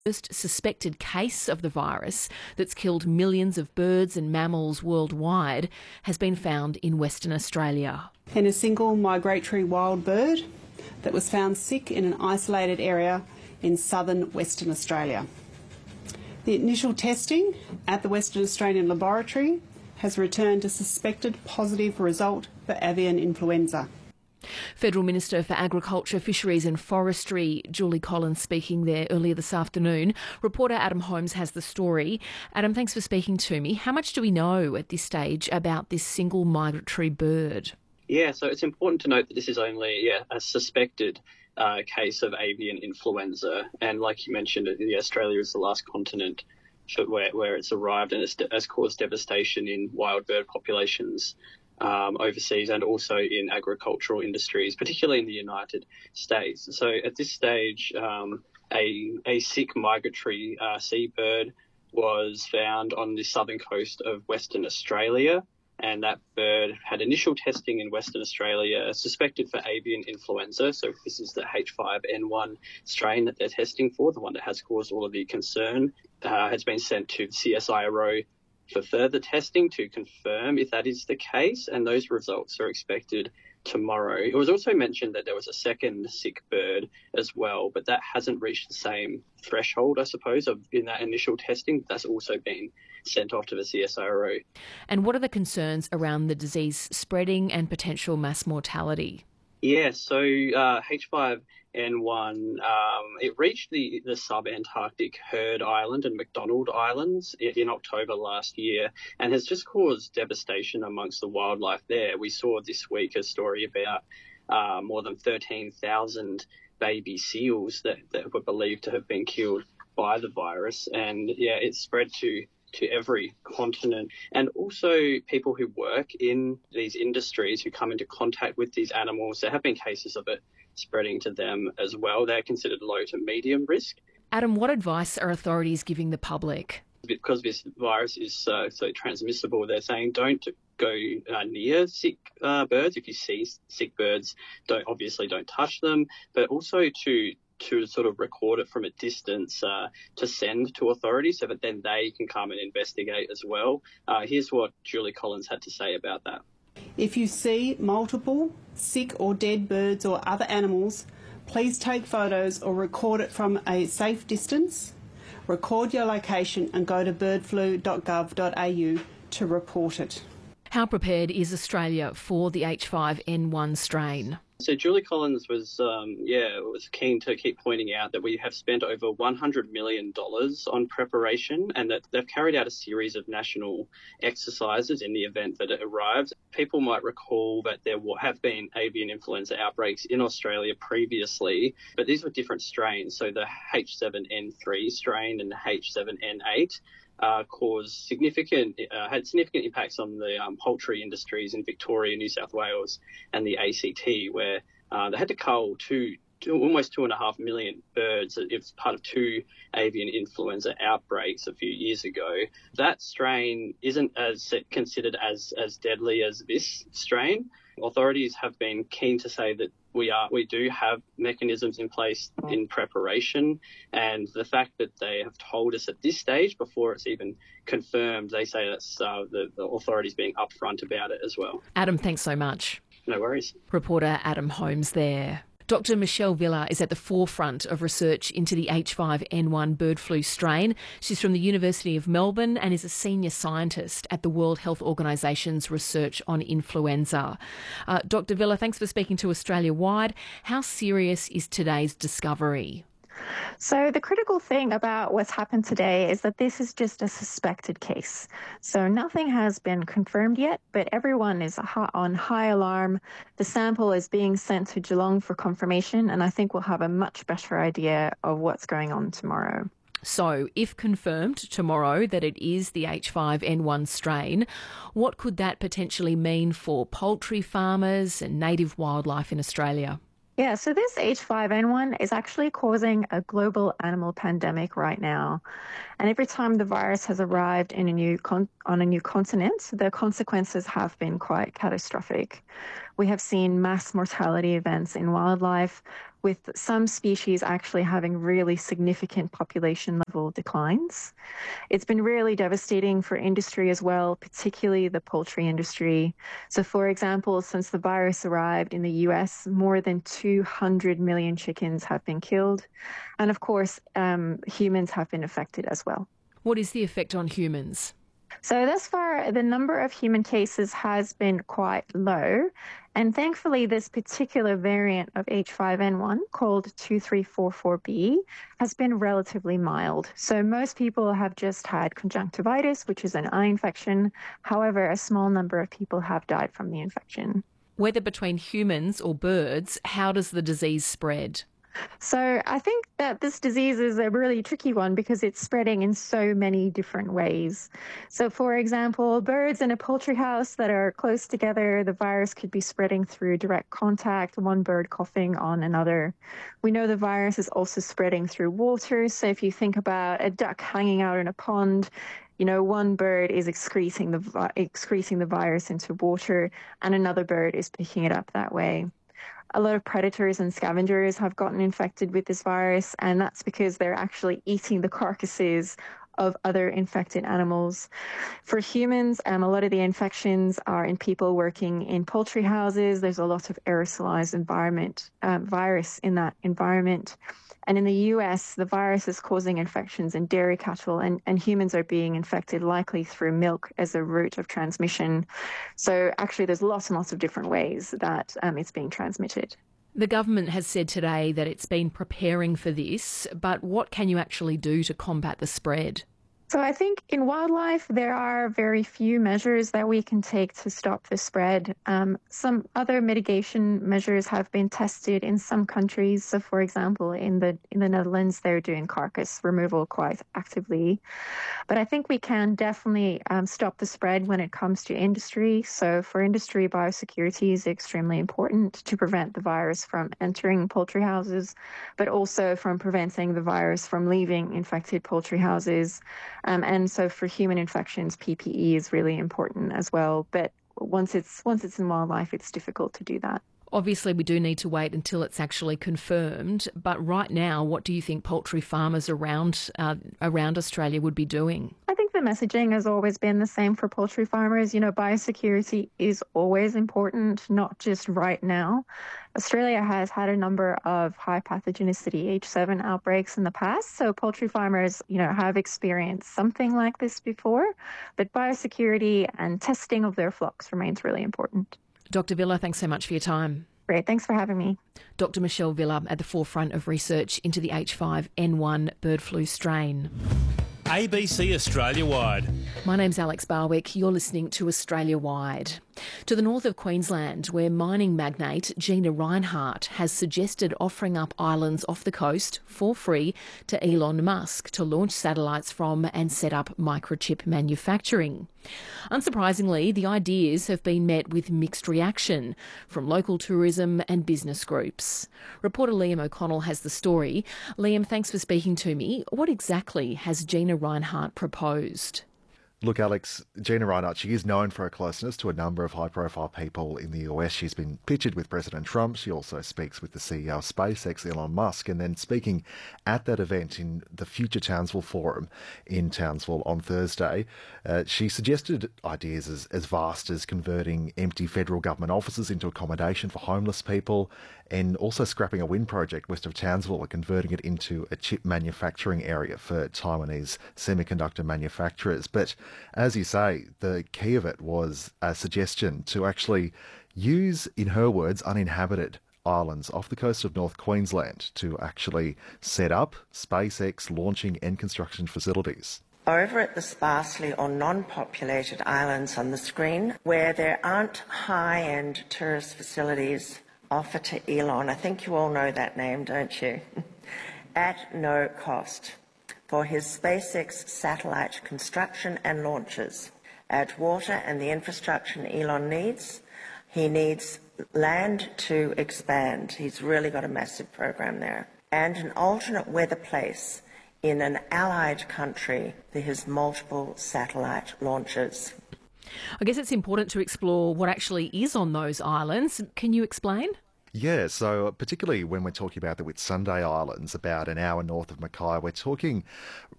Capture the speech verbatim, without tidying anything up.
First suspected case of the virus that's killed millions of birds and mammals worldwide has been found in Western Australia. In a single migratory wild bird that was found sick in an isolated area in southern Western Australia. The initial testing at the Western Australian laboratory has returned a suspected positive result for avian influenza. Federal Minister for Agriculture, Fisheries and Forestry, Julie Collins, speaking there earlier this afternoon. Reporter Adam Holmes has the story. Adam, thanks for speaking to me. How much do we know at this stage about this single migratory bird? Yeah, so it's important to note that this is only yeah, a suspected uh, case of avian influenza. And like you mentioned, yeah, Australia is the last continent where, where it's arrived, and it's, has caused devastation in wild bird populations Um, overseas and also in agricultural industries, particularly in the United States. So at this stage, um, a, a sick migratory uh, seabird was found on the southern coast of Western Australia, and that bird had initial testing in Western Australia suspected for avian influenza. So this is the H five N one strain that they're testing for, the one that has caused all of the concern, uh, has been sent to the C S I R O for further testing to confirm if that is the case, and those results are expected tomorrow. It was also mentioned that there was a second sick bird as well, but that hasn't reached the same threshold, I suppose, of in that initial testing. That's also been sent off to the C S I R O. And what are the concerns around the disease spreading and potential mass mortality? Yeah, so uh, H five N one, um, it reached the, the sub-Antarctic Heard Island and McDonald Islands in, in October last year, and has just caused devastation amongst the wildlife there. We saw this week a story about uh, more than thirteen thousand baby seals that, that were believed to have been killed by the virus, and yeah, it's spread to to every continent. And also people who work in these industries who come into contact with these animals, there have been cases of it spreading to them as well. They're considered low to medium risk. Adam, what advice are authorities giving the public? Because this virus is so, so transmissible, they're saying don't go uh, near sick uh, birds. If you see sick birds, don't obviously don't touch them, but also to to sort of record it from a distance uh, to send to authorities so that then they can come and investigate as well. Uh, here's what Julie Collins had to say about that. If you see multiple sick or dead birds or other animals, please take photos or record it from a safe distance. Record your location and go to bird flu dot gov dot a u to report it. How prepared is Australia for the H five N one strain? So Julie Collins was, um, yeah, was keen to keep pointing out that we have spent over one hundred million dollars on preparation, and that they've carried out a series of national exercises in the event that it arrives. People might recall that there have been avian influenza outbreaks in Australia previously, but these were different strains. So the H seven N three strain and the H seven N eight Uh, caused significant, uh, had significant impacts on the um, poultry industries in Victoria, New South Wales and the A C T, where uh, they had to cull two, two, almost two and a half million birds. It was part of two avian influenza outbreaks a few years ago. That strain isn't as considered as, as deadly as this strain. Authorities have been keen to say that we are we do have mechanisms in place in preparation, and the fact that they have told us at this stage before it's even confirmed, they say that's uh, the, the authorities being upfront about it as well. Adam, thanks so much. No worries. Reporter Adam Holmes there. Doctor Michelle Villa is at the forefront of research into the H five N one bird flu strain. She's from the University of Melbourne and is a senior scientist at the World Health Organisation's research on influenza. Uh, Doctor Villa, thanks for speaking to Australia Wide. How serious is today's discovery? So the critical thing about what's happened today is that this is just a suspected case. So nothing has been confirmed yet, but everyone is on high alarm. The sample is being sent to Geelong for confirmation, and I think we'll have a much better idea of what's going on tomorrow. So, if confirmed tomorrow that it is the H five N one strain, what could that potentially mean for poultry farmers and native wildlife in Australia? Yeah, so this H five N one is actually causing a global animal pandemic right now. And every time the virus has arrived in a new con- on a new continent, the consequences have been quite catastrophic. we have seen mass mortality events in wildlife, with some species actually having really significant population level declines. It's been really devastating for industry as well, particularly the poultry industry. So, for example, since the virus arrived in the U S, more than two hundred million chickens have been killed. And of course, um, humans have been affected as well. What is the effect on humans? So thus far, the number of human cases has been quite low. And thankfully, this particular variant of H five N one, called two three four four B, has been relatively mild. So most people have just had conjunctivitis, which is an eye infection. However, a small number of people have died from the infection. Whether between humans or birds, how does the disease spread? So I think that this disease is a really tricky one because it's spreading in so many different ways. So, for example, birds in a poultry house that are close together, the virus could be spreading through direct contact, one bird coughing on another. We know the virus is also spreading through water. So if you think about a duck hanging out in a pond, you know, one bird is excreting the, excreting the virus into water and another bird is picking it up that way. A lot of predators and scavengers have gotten infected with this virus, and that's because they're actually eating the carcasses of other infected animals. For humans, um, a lot of the infections are in people working in poultry houses. There's a lot of aerosolized environment um, virus in that environment. And in the U S, the virus is causing infections in dairy cattle, and, and humans are being infected likely through milk as a route of transmission. So actually, there's lots and lots of different ways that um, it's being transmitted. The government has said today that it's been preparing for this, but what can you actually do to combat the spread? So I think in wildlife, there are very few measures that we can take to stop the spread. Um, some other mitigation measures have been tested in some countries. So, for example, in the in the Netherlands, they're doing carcass removal quite actively. But I think we can definitely um, stop the spread when it comes to industry. So for industry, biosecurity is extremely important to prevent the virus from entering poultry houses, but also from preventing the virus from leaving infected poultry houses. Um, and so for human infections, P P E is really important as well. But once it's once it's in wildlife, it's difficult to do that. Obviously, we do need to wait until it's actually confirmed. But right now, what do you think poultry farmers around uh, around Australia would be doing? I think the messaging has always been the same for poultry farmers. You know, biosecurity is always important, not just right now. Australia has had a number of high pathogenicity H seven outbreaks in the past, so poultry farmers, you know, have experienced something like this before. But biosecurity and testing of their flocks remains really important. Doctor Villa, thanks so much for your time. Great, thanks for having me. Doctor Michelle Villa at the forefront of research into the H five N one bird flu strain. A B C Australia Wide. My name's Alex Barwick. You're listening to Australia Wide. To the north of Queensland, where mining magnate Gina Rinehart has suggested offering up islands off the coast for free to Elon Musk to launch satellites from and set up microchip manufacturing. Unsurprisingly, the ideas have been met with mixed reaction from local tourism and business groups. Reporter Liam O'Connell has the story. Liam, thanks for speaking to me. What exactly has Gina Rinehart proposed? Look, Alex, Gina Rinehart, she is known for her closeness to a number of high-profile people in the U S. She's been pictured with President Trump. She also speaks with the C E O of SpaceX, Elon Musk, and then speaking at that event in the Future Townsville Forum in Townsville on Thursday, uh, she suggested ideas as, as vast as converting empty federal government offices into accommodation for homeless people, and also scrapping a wind project west of Townsville and converting it into a chip manufacturing area for Taiwanese semiconductor manufacturers. But as you say, the key of it was a suggestion to actually use, in her words, uninhabited islands off the coast of North Queensland to actually set up SpaceX launching and construction facilities. Over at the sparsely or non-populated islands on the screen, where there aren't high-end tourist facilities offered to Elon, I think you all know that name, don't you? At no cost, for his SpaceX satellite construction and launches. At water and the infrastructure Elon needs, he needs land to expand. He's really got a massive program there. And an alternate weather place in an allied country for his multiple satellite launches. I guess it's important to explore what actually is on those islands. Can you explain? Yeah, so particularly when we're talking about the Whitsunday Islands, about an hour north of Mackay, we're talking